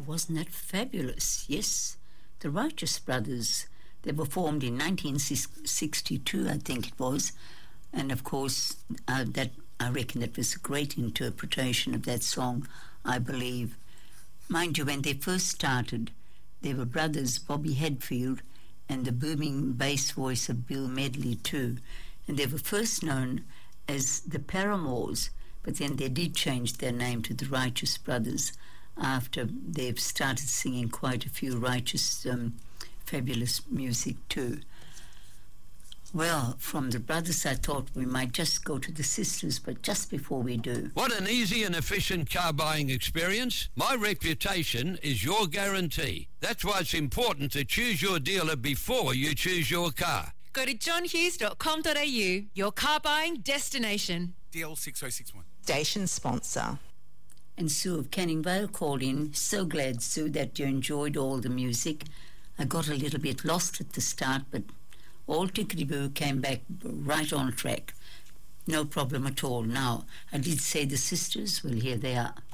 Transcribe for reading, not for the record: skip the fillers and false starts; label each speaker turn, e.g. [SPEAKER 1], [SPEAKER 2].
[SPEAKER 1] wasn't that fabulous? Yes, the Righteous Brothers. They were formed in 1962, I think it was. And of course, that I reckon it was a great interpretation of that song, I believe. Mind you, when they first started, they were brothers Bobby Hadfield and the booming bass voice of Bill Medley too. And they were first known as the Paramours, but then they did change their name to the Righteous Brothers after they've started singing quite a few righteous, fabulous music too. Well, from the brothers I thought we might just go to the sisters, but just before we do...
[SPEAKER 2] Want an easy and efficient car buying experience? My reputation is your guarantee. That's why it's important to choose your dealer before you choose your car.
[SPEAKER 3] Go to johnhughes.com.au, your car buying destination.
[SPEAKER 4] DL 6061.
[SPEAKER 5] Station sponsor.
[SPEAKER 1] And Sue of Canning Vale called in. So glad, Sue, that you enjoyed all the music. I got a little bit lost at the start, but all Tickety-Boo came back right on track. No problem at all. Now, I did say the sisters. Well, here they are.